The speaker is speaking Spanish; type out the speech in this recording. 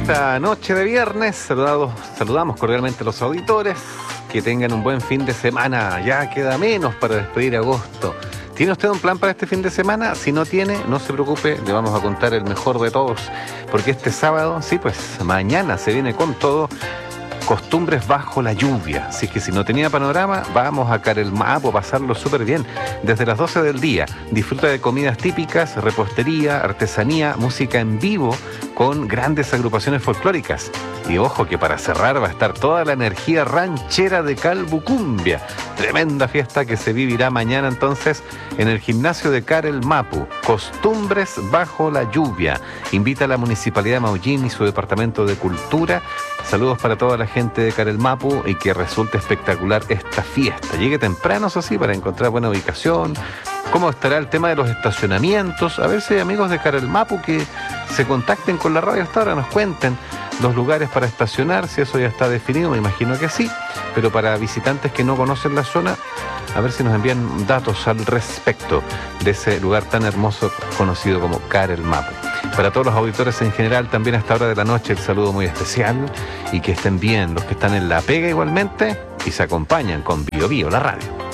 esta noche de viernes. Saludamos cordialmente a los auditores. Que tengan un buen fin de semana. Ya queda menos para despedir agosto. ¿Tiene usted un plan para este fin de semana? Si no tiene, no se preocupe, le vamos a contar el mejor de todos. Porque este sábado, sí, pues mañana se viene con todo. Costumbres bajo la lluvia. Así que si no tenía panorama, vamos a Carel Mappo, pasarlo súper bien. Desde las 12 del día, disfruta de comidas típicas, repostería, artesanía, música en vivo con grandes agrupaciones folclóricas. Y ojo que para cerrar va a estar toda la energía ranchera de Calbucumbia. Tremenda fiesta que se vivirá mañana entonces en el gimnasio de Carel Mappo. Costumbres bajo la lluvia. Invita a la Municipalidad de Maullín y su Departamento de Cultura. Saludos para toda la gente de Carel Mappo y que resulte espectacular esta fiesta. Llegue temprano, eso sí, para encontrar buena ubicación. ¿Cómo estará el tema de los estacionamientos? A ver si hay amigos de Carel Mappo que se contacten con la radio hasta ahora, nos cuenten los lugares para estacionar, si eso ya está definido, me imagino que sí, pero para visitantes que no conocen la zona, a ver si nos envían datos al respecto de ese lugar tan hermoso conocido como Carel Mappo. Para todos los auditores en general, también a esta hora de la noche, el saludo muy especial y que estén bien los que están en la pega igualmente y se acompañan con Bio Bio, la radio.